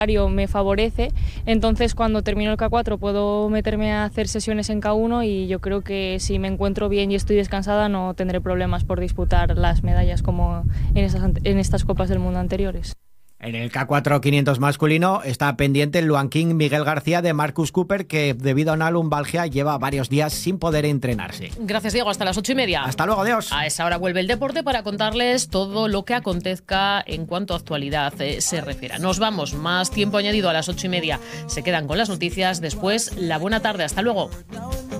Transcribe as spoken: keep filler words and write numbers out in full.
me favorece, entonces cuando termino el K cuatro puedo meterme a hacer sesiones en K uno y yo creo que si me encuentro bien y estoy descansada no tendré problemas por disputar las medallas como en estas, en estas Copas del Mundo anteriores. En el K cuatro quinientos masculino está pendiente el Luan King Miguel García de Marcus Cooper, que debido a una lumbalgia lleva varios días sin poder entrenarse. Gracias, Diego. Hasta las ocho y media. Hasta luego, adiós. A esa hora vuelve el deporte para contarles todo lo que acontezca en cuanto a actualidad eh, se refiera. Nos vamos. Más tiempo añadido a las ocho y media. Se quedan con las noticias. Después, la buena tarde. Hasta luego.